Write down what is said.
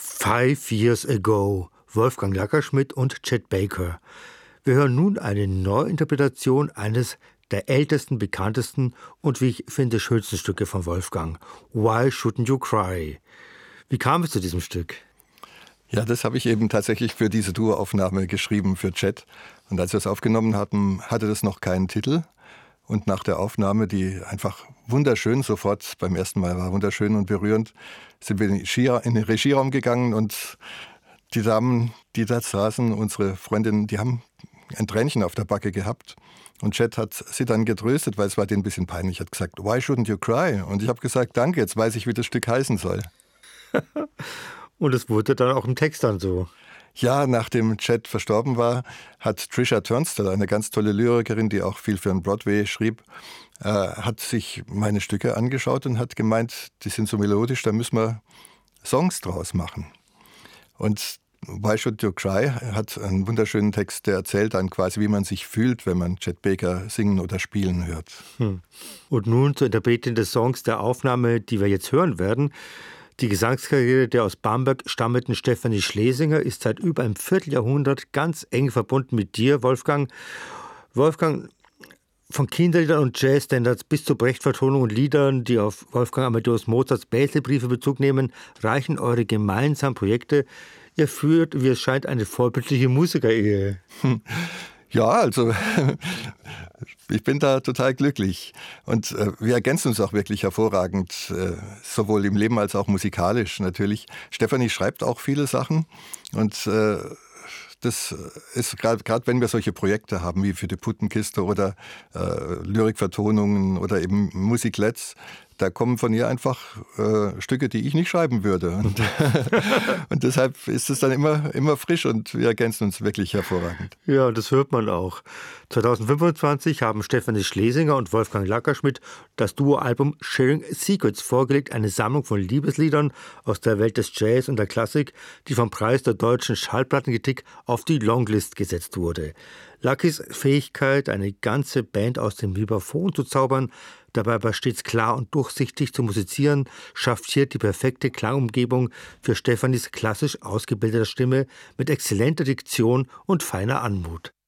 5 Years Ago, Wolfgang Lackerschmidt und Chet Baker. Wir hören nun eine Neuinterpretation eines der ältesten, bekanntesten und, wie ich finde, schönsten Stücke von Wolfgang. Why Shouldn't You Cry? Wie kam es zu diesem Stück? Ja, das habe ich eben tatsächlich für diese Duo-Aufnahme geschrieben für Chet. Und als wir es aufgenommen hatten, hatte das noch keinen Titel. Und nach der Aufnahme, die einfach wunderschön sofort beim ersten Mal war, wunderschön und berührend, sind wir in den Regieraum gegangen und die Damen, die da saßen, unsere Freundinnen, die haben ein Tränchen auf der Backe gehabt. Und Chet hat sie dann getröstet, weil es war denen ein bisschen peinlich. Hat gesagt, why shouldn't you cry? Und ich habe gesagt, danke, jetzt weiß ich, wie das Stück heißen soll. Und es wurde dann auch im Text dann so. Ja, nachdem Chet verstorben war, hat Trisha Turnstall, eine ganz tolle Lyrikerin, die auch viel für den Broadway schrieb, hat sich meine Stücke angeschaut und hat gemeint, die sind so melodisch, da müssen wir Songs draus machen. Und Why Should You Cry hat einen wunderschönen Text, der erzählt dann quasi, wie man sich fühlt, wenn man Chet Baker singen oder spielen hört. Und nun zur Interpretin des Songs der Aufnahme, die wir jetzt hören werden. Die Gesangskarriere der aus Bamberg stammenden Stefanie Schlesinger ist seit über einem Vierteljahrhundert ganz eng verbunden mit dir, Wolfgang. Wolfgang, von Kinderliedern und Jazzstandards bis zu Brecht-Vertonungen und Liedern, die auf Wolfgang Amadeus Mozarts Bäslebriefe Bezug nehmen, reichen eure gemeinsamen Projekte. Ihr führt, wie es scheint, eine vorbildliche Musikerehe. Ja, also ich bin da total glücklich. Und wir ergänzen uns auch wirklich hervorragend, sowohl im Leben als auch musikalisch natürlich. Stefanie schreibt auch viele Sachen und das ist gerade wenn wir solche Projekte haben, wie für die Puttenkiste oder Lyrikvertonungen oder eben Musiklets, da kommen von ihr einfach Stücke, die ich nicht schreiben würde. Und deshalb ist es dann immer frisch und wir ergänzen uns wirklich hervorragend. Ja, das hört man auch. 2025 haben Stefanie Schlesinger und Wolfgang Lackerschmidt das Duo-Album Sharing Secrets vorgelegt, eine Sammlung von Liebesliedern aus der Welt des Jazz und der Klassik, die vom Preis der deutschen Schallplattenkritik auf die Longlist gesetzt wurde. Luckys Fähigkeit, eine ganze Band aus dem Vibraphon zu zaubern, dabei aber stets klar und durchsichtig zu musizieren, schafft hier die perfekte Klangumgebung für Stefanis klassisch ausgebildeter Stimme mit exzellenter Diktion und feiner Anmut.